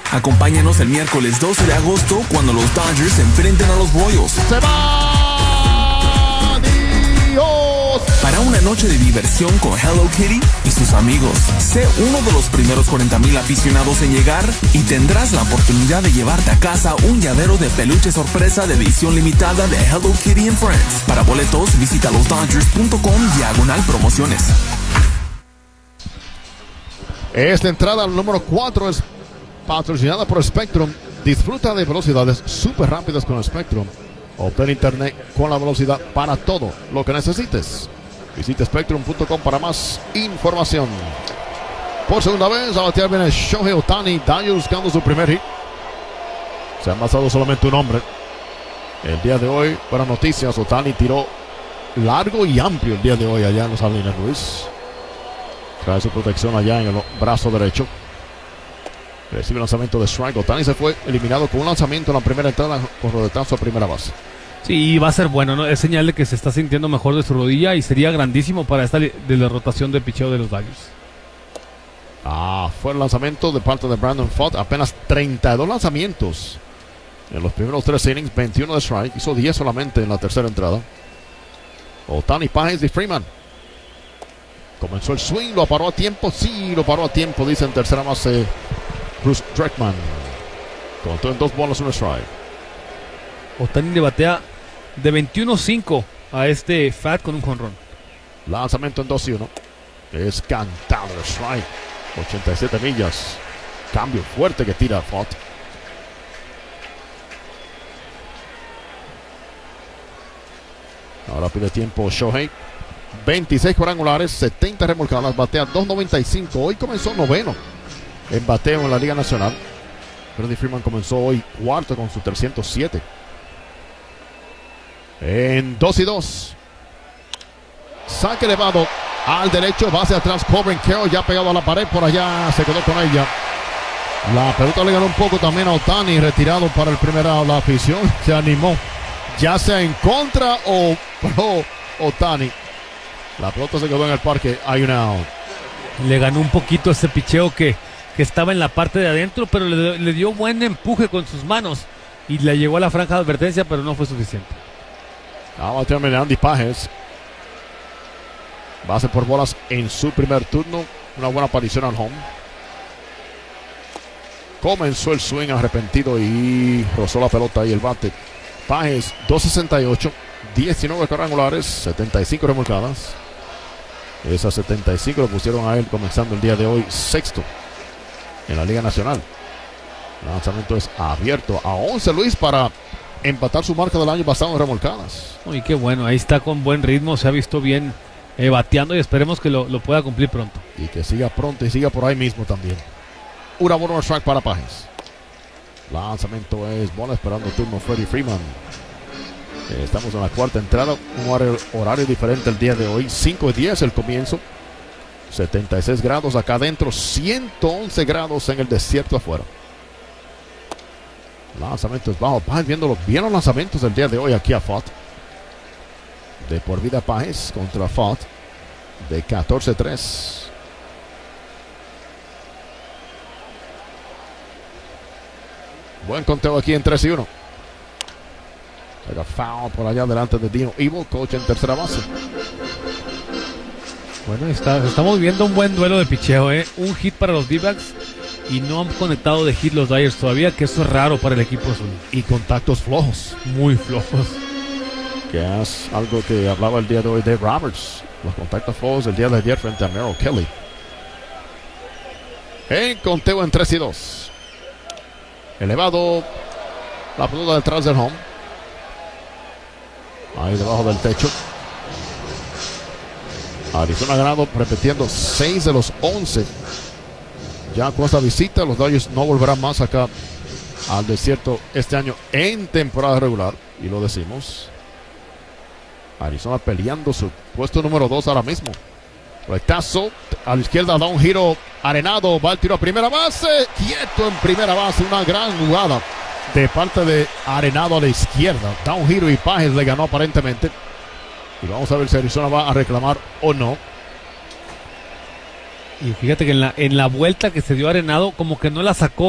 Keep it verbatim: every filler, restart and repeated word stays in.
Acompáñanos el miércoles doce de agosto cuando los Dodgers se enfrenten a los Royals. ¡Se va! ¡Dios! Para una noche de diversión con Hello Kitty y sus amigos. Sé uno de los primeros cuarenta mil aficionados en llegar y tendrás la oportunidad de llevarte a casa un llavero de peluche sorpresa de edición limitada de Hello Kitty and Friends. Para boletos, visita los dodgers punto com diagonal promociones. Esta entrada número cuatro es patrocinada por Spectrum. Disfruta de velocidades súper rápidas con Spectrum. Obtén internet con la velocidad para todo lo que necesites. Visita spectrum punto com para más información. Por segunda vez a batear viene Shohei Ohtani. Dodgers buscando su primer hit. Se ha pasado solamente un hombre. El día de hoy, buenas noticias. Ohtani tiró largo y amplio el día de hoy allá en los Jardines Luis. Trae su protección allá en el brazo derecho. Recibe lanzamiento de strike. Ohtani se fue eliminado con un lanzamiento en la primera entrada con rodetazo a primera base. Sí, va a ser bueno, ¿no? Es señal de que se está sintiendo mejor de su rodilla y sería grandísimo para esta de la rotación de picheo de los Dodgers. Ah, fue el lanzamiento de parte de Brandon Pfaadt. Apenas treinta y dos lanzamientos en los primeros tres innings, veintiuno de strike. Hizo diez solamente en la tercera entrada. Ohtani, Páez y Freeman. Comenzó el swing, lo paró a tiempo. Sí, lo paró a tiempo, dice en tercera base Bruce Dreckman. Contó en dos bolas, un strike. Ohtani le batea de veintiuno cinco a este Pfaadt con un jonrón. Lanzamiento en dos y uno. Es cantado el strike. ochenta y siete millas. Cambio fuerte que tira Pfaadt. Ahora pide tiempo Shohei. veintiséis cuadrangulares, setenta remolcadas, batea dos noventa y cinco. Hoy comenzó noveno en bateo en la Liga Nacional. Freddie Freeman comenzó hoy cuarto con su trescientos siete. En dos y dos. Saque elevado al derecho, base atrás, Corbin Carroll ya pegado a la pared, por allá se quedó con ella. La pelota le ganó un poco también a Ohtani, retirado para el primer out. La afición se animó, ya sea en contra o pro Ohtani. La pelota se quedó en el parque, hay un out. Le ganó un poquito ese picheo que, que estaba en la parte de adentro, pero le, le dio buen empuje con sus manos y le llegó a la franja de advertencia, pero no fue suficiente. Vamos a terminar Andy Páez. Base por bolas en su primer turno. Una buena aparición al home. Comenzó el swing arrepentido y rozó la pelota y el bate. Páez, dos sesenta y ocho, diecinueve cuadrangulares, setenta y cinco remolcadas. Esas setenta y cinco lo pusieron a él comenzando el día de hoy sexto en la Liga Nacional. El lanzamiento es abierto a once, Luis, para empatar su marca del año pasado en remolcadas. Uy, qué bueno, ahí está con buen ritmo, se ha visto bien eh, bateando y esperemos que lo, lo pueda cumplir pronto. Y que siga pronto y siga por ahí mismo también. Una buena strike para Páez. Lanzamiento es bola, esperando turno Freddie Freeman. Eh, estamos en la cuarta entrada, un horario, horario diferente el día de hoy. cinco y diez el comienzo. setenta y seis grados acá adentro, ciento once grados en el desierto afuera. Lanzamiento es bajo. Páez viendo bien los lanzamientos del día de hoy aquí a Pfaadt. De por vida Páez contra Pfaadt de catorce tres. Buen conteo aquí en tres y uno. Llega foul por allá delante de Dino Evil, coach en tercera base. Bueno, está, estamos viendo un buen duelo de picheo, ¿eh? Un hit para los D-backs y no han conectado de hit los Dodgers todavía, que eso es raro para el equipo azul. Y contactos flojos. Muy flojos. Que es algo que hablaba el día de hoy Dave Roberts. Los contactos flojos del día de ayer frente a Merrill Kelly. En conteo en tres y dos. Elevado. La pelota detrás del home. Ahí debajo del techo. Arizona ha ganado repitiendo seis de los once. Ya con esta visita los Dodgers no volverán más acá al desierto este año en temporada regular. Y lo decimos. Arizona peleando su puesto número dos ahora mismo. Rectazo a la izquierda, da un giro arenado, va el tiro a primera base, quieto en primera base, una gran jugada de parte de Arenado a la izquierda, da un giro y Páez le ganó aparentemente. Y vamos a ver si Arizona va a reclamar o no. Y fíjate que en la, en la vuelta que se dio Arenado, como que no la sacó